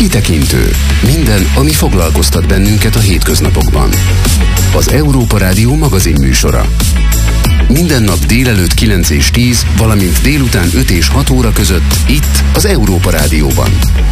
Kitekintő. Minden, ami foglalkoztat bennünket a hétköznapokban. Az Európa Rádió magazin műsora. Minden nap délelőtt 9 és 10, valamint délután 5 és 6 óra között itt az Európa Rádióban.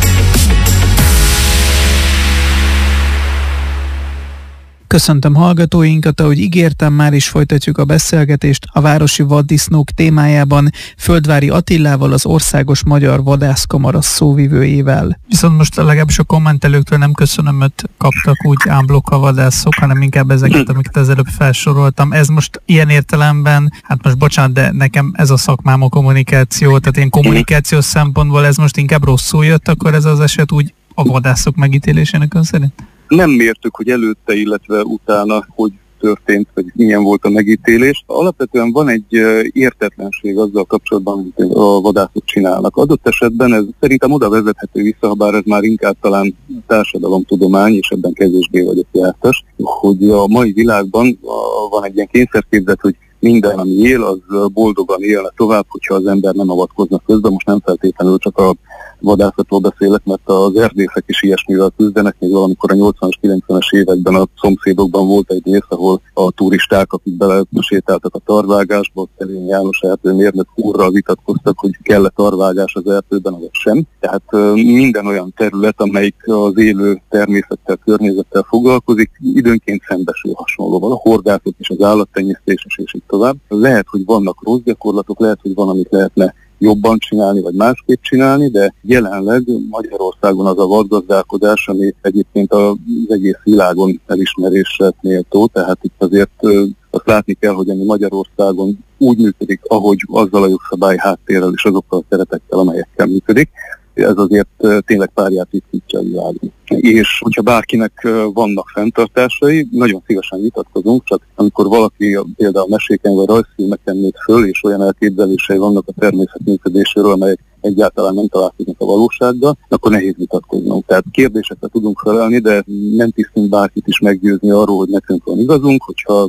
Köszöntöm hallgatóinkat, ahogy ígértem, már is folytatjuk a beszélgetést a városi vaddisznók témájában Földvári Attilával, az Országos Magyar Vadászkamara szóvivőjével. Viszont most legalábbis a kommentelőktől nem köszönömöt kaptak úgy ámblok a vadászok, hanem inkább ezeket, amiket az előbb felsoroltam. Ez most ilyen értelemben, hát most bocsánat, de nekem ez a szakmám a kommunikáció, tehát én kommunikációs szempontból ez most inkább rosszul jött, akkor ez az eset úgy a vadászok megítélésének ön szerint? Nem mértük, hogy előtte, illetve utána, hogy történt, vagy milyen volt a megítélés. Alapvetően van egy értetlenség azzal kapcsolatban, amit a vadászok csinálnak. Adott esetben ez szerintem oda vezethető vissza, bár ez már inkább talán társadalomtudomány, és ebben kevésbé vagyok jártas, hogy a mai világban van egy ilyen kényszerképzet, hogy minden, ami él, az boldogan élne tovább, hogyha az ember nem avatkozna közbe. Most nem feltétlenül csak a vadászatról beszélek, mert az erdészek is ilyesmivel küzdenek. Még valamikor a 80-as, 90-es években a szomszédokban volt egy rész, ahol a turisták, akik belesétáltak a tarvágásba, Szerény János erdőmérnök úrral vitatkoztak, hogy kell-e tarvágás az erdőben, vagy sem. Tehát minden olyan terület, amelyik az élő természettel, környezettel foglalkozik, időnként szembesül hasonlóval. A horgászat és az állattenyésztés és így tovább. Lehet, hogy vannak rossz gyakorlatok, lehet, hogy van, amit lehetne jobban csinálni, vagy másképp csinálni, de jelenleg Magyarországon az a vadgazdálkodás, ami egyébként az egész világon elismerésre méltó, tehát itt azért azt látni kell, hogy ami Magyarországon úgy működik, ahogy azzal a jogszabály háttérrel és azokkal a szeretekkel, amelyekkel működik, ez azért tényleg párját ritkítja a világon. És hogyha bárkinek vannak fenntartásai, nagyon szívesen vitatkozunk, csak amikor valaki például meséken vagy rajzfilmeken nőtt föl, és olyan elképzelései vannak a természet működéséről, amelyek egyáltalán nem találkoznak a valósággal, akkor nehéz vitatkoznunk. Tehát kérdésekre tudunk felelni, de nem tisztünk bárkit is meggyőzni arról, hogy nekünk van igazunk, hogyha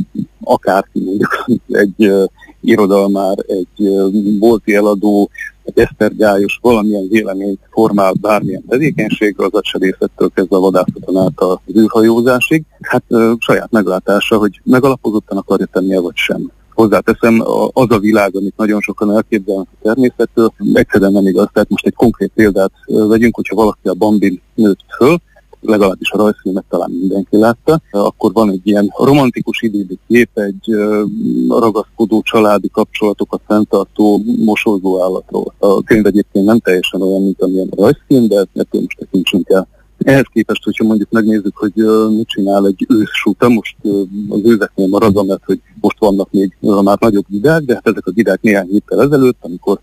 akárki, mondjuk egy irodalmár, egy bolti eladó, egy esztergályos valamilyen véleményt formál bármilyen tevékenységre, az agysedészettől kezdve a vadászaton át az űrhajózásig. Hát saját meglátása, hogy megalapozottan akarja tenni, vagy sem. Hozzáteszem, az a világ, amit nagyon sokan elképzelnek a természettől, egyszerűen nem igaz. Tehát most egy konkrét példát vegyünk, hogyha valaki a Bambin nőtt föl, legalábbis a rajzfilmet talán mindenki látta, akkor van egy ilyen romantikus idilli kép, egy ragaszkodó családi kapcsolatokat fenntartó mosolygó állatról. A könyv egyébként nem teljesen olyan, mint amilyen a rajzfilm, de ettől most tekintsünk el. Ehhez képest, hogyha mondjuk megnézzük, hogy mit csinál egy őssúta, most az őzeknél maradva, mert hogy most vannak még már nagyobb vidák, de hát ezek a vidák néhány héttel ezelőtt, amikor